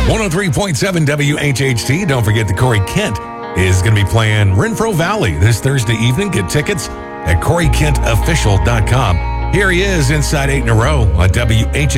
103.7 WHHT. Don't forget that Corey Kent is going to be playing Renfro Valley this Thursday evening. Get tickets at CoreyKentOfficial.com. Here he is inside 8 in a row on WHHT.